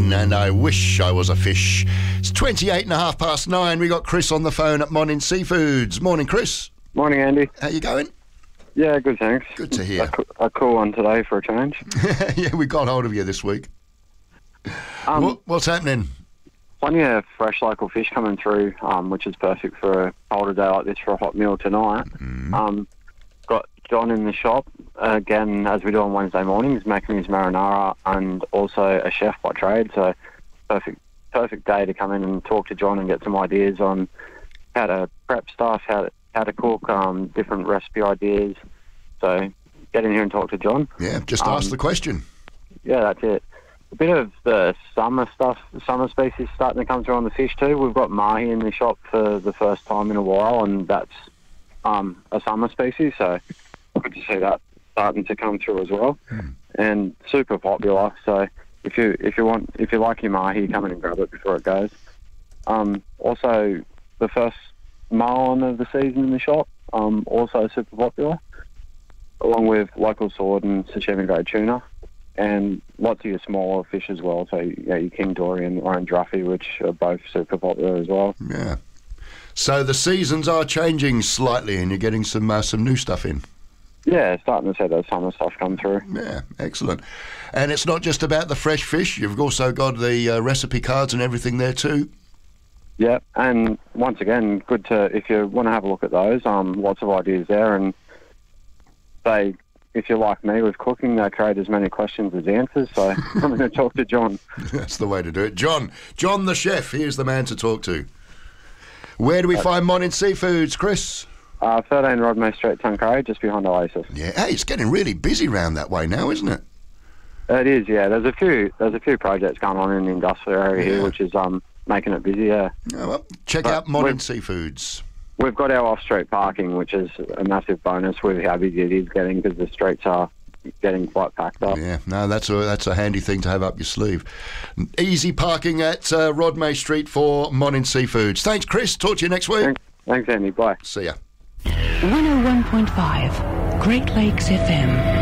Rain, and I wish I was a fish. It's 9:28. We got Chris on the phone at Morning Seafoods. Morning, Chris. Morning, Andy. How you going? Yeah, good, thanks. Good to hear. A cool one today for a change. Yeah, we got hold of you this week. What's happening? Plenty of fresh local fish coming through, which is perfect for a colder day like this for a hot meal tonight. Got John in the shop, again, as we do on Wednesday mornings, making his marinara and also a chef by trade. So perfect day to come in and talk to John and get some ideas on how to prep stuff, how to cook, different recipe ideas. So get in here and talk to John. Yeah, just ask the question. Yeah, that's it. A bit of the summer stuff, the summer species starting to come through on the fish too. We've got mahi in the shop for the first time in a while, and that's a summer species, so good to see that starting to come through as well. And super popular. So if you like your mahi, come in and grab it before it goes. Also, the first marlin of the season in the shop, also super popular, along with local sword and sashimi grade tuna. And lots of your smaller fish as well, so your king dory and orange ruffy, which are both super popular as well. Yeah. So the seasons are changing slightly, and you're getting some new stuff in. Yeah, starting to see that summer stuff come through. Yeah, excellent. And it's not just about the fresh fish. You've also got the recipe cards and everything there too. Yeah, and once again, good to, if you want to have a look at those, lots of ideas there. And if you're like me with cooking, they create as many questions as answers, so I'm going to talk to John. That's the way to do it. John the chef, here's the man to talk to. Where do we find Morning Seafoods, Chris? 13 Rodmay Street, Tuncurry, just behind Oasis. Yeah, hey, it's getting really busy round that way now, isn't it? It is, yeah. There's a few projects going on in the industrial area here, which is making it busy, yeah. Oh, well, check out Morning Seafoods. We've got our off-street parking, which is a massive bonus with how busy it is getting, because the streets are getting quite packed up. Yeah, no, that's a handy thing to have up your sleeve. Easy parking at Rodmay Street for Morning Seafoods. Thanks, Chris. Talk to you next week. Thanks, Andy. Bye. See ya. 101.5 Great Lakes FM.